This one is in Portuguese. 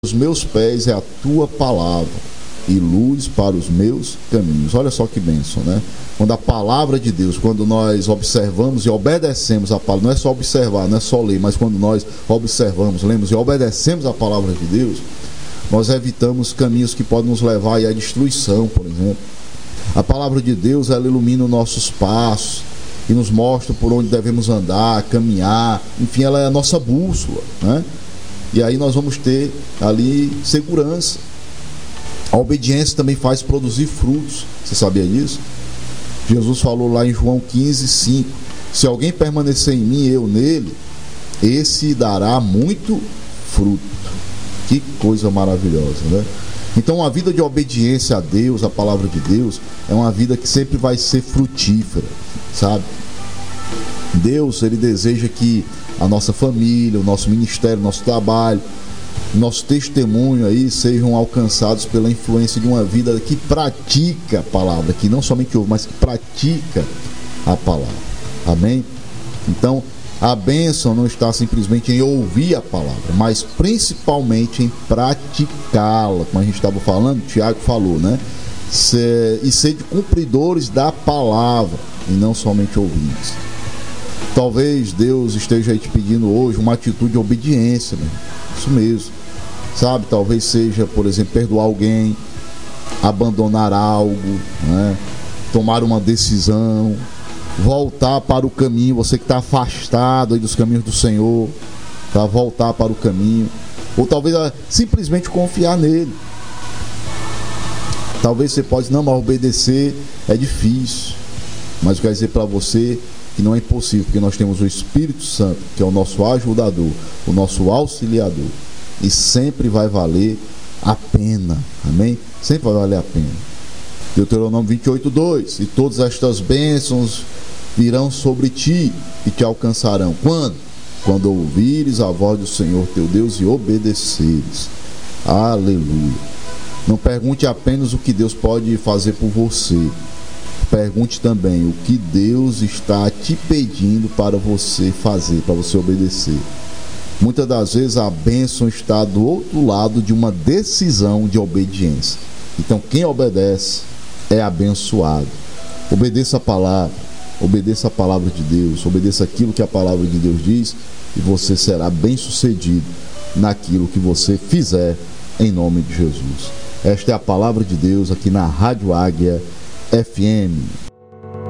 Os meus pés é a tua palavra e luz para os meus caminhos. Olha só que bênção, né? Quando a palavra de Deus, quando nós observamos e obedecemos a palavra, não é só observar, não é só ler, mas quando nós observamos, lemos e obedecemos a palavra de Deus, nós evitamos caminhos que podem nos levar à destruição, por exemplo. A palavra de Deus, ela ilumina os nossos passos e nos mostra por onde devemos andar, caminhar, enfim, ela é a nossa bússola, né? E aí nós vamos ter ali segurança. A obediência também faz produzir frutos. Você sabia disso? Jesus falou lá em João 15:5: se alguém permanecer em mim e eu nele, esse dará muito fruto. Que coisa maravilhosa, né? Então, a vida de obediência a Deus, a palavra de Deus, é uma vida que sempre vai ser frutífera, sabe? Deus, ele deseja que a nossa família, o nosso ministério, o nosso trabalho, nosso testemunho aí sejam alcançados pela influência de uma vida que pratica a palavra, que não somente ouve, mas que pratica a palavra. Amém? Então, a bênção não está simplesmente em ouvir a palavra, mas principalmente em praticá-la. Como a gente estava falando, Tiago falou, né? E ser de cumpridores da palavra e não somente ouvintes. Talvez Deus esteja aí te pedindo hoje uma atitude de obediência, né? Isso mesmo, sabe? Talvez seja, por exemplo, perdoar alguém, abandonar algo, né? Tomar uma decisão, voltar para o caminho. Você que está afastado aí dos caminhos do Senhor, tá? Voltar para o caminho, ou talvez simplesmente confiar nele. Talvez você pode não, mas obedecer é difícil, mas eu quero dizer para você que não é impossível, porque nós temos o Espírito Santo, que é o nosso ajudador, o nosso auxiliador, e sempre vai valer a pena, amém? Sempre vai valer a pena. Deuteronômio 28:2: e todas estas bênçãos virão sobre ti e te alcançarão. Quando? Quando ouvires a voz do Senhor teu Deus e obedeceres. Aleluia. Não pergunte apenas o que Deus pode fazer por você. Pergunte também o que Deus está te pedindo para você fazer, para você obedecer. Muitas das vezes a bênção está do outro lado de uma decisão de obediência. Então quem obedece é abençoado. Obedeça a palavra de Deus, obedeça aquilo que a palavra de Deus diz, e você será bem-sucedido naquilo que você fizer, em nome de Jesus. Esta é a palavra de Deus aqui na Rádio Águia FM.